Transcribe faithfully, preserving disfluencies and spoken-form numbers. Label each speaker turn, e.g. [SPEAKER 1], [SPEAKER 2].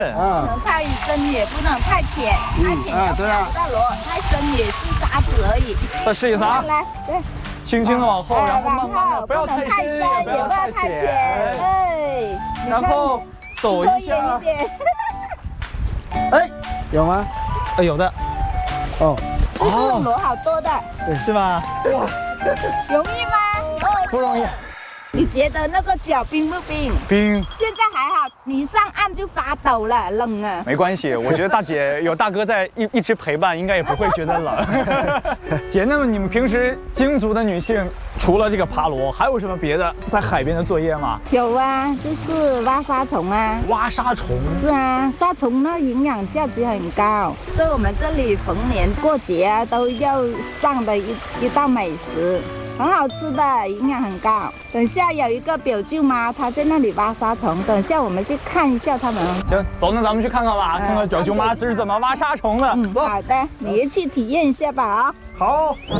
[SPEAKER 1] 不能太深，也不能太浅，太浅就看不到螺，太深也是沙子而已。
[SPEAKER 2] 再试一次啊！
[SPEAKER 1] 来，对，
[SPEAKER 2] 轻轻的往后，然后慢慢的，不要
[SPEAKER 1] 太
[SPEAKER 2] 太深，也不要太浅。
[SPEAKER 1] 哎，
[SPEAKER 2] 然后抖一下。
[SPEAKER 3] 哎，有吗？
[SPEAKER 2] 哎，有的。
[SPEAKER 1] 哦，这是螺好多的，
[SPEAKER 2] 是吧？哇，
[SPEAKER 1] 容易吗？
[SPEAKER 2] 不容易。
[SPEAKER 1] 你觉得那个脚冰不冰？
[SPEAKER 2] 冰。
[SPEAKER 1] 现在还好，你上岸就发抖了，冷啊。
[SPEAKER 2] 没关系，我觉得大姐有大哥在一一直陪伴，应该也不会觉得冷。姐，那么你们平时京族的女性，除了这个爬螺，还有什么别的在海边的作业吗？
[SPEAKER 1] 有啊，就是挖沙虫啊。
[SPEAKER 2] 挖沙虫？
[SPEAKER 1] 是啊，沙虫呢营养价值很高，在我们这里逢年过节啊都要上的一一道美食。很好吃的，营养很高。等下有一个表舅妈，她在那里挖沙虫，等下我们去看一下他们。
[SPEAKER 2] 行，走，那咱们去看看吧，看看表舅妈是怎么挖沙虫的。
[SPEAKER 1] 嗯，好的，你也去体验一下吧啊。
[SPEAKER 2] 好。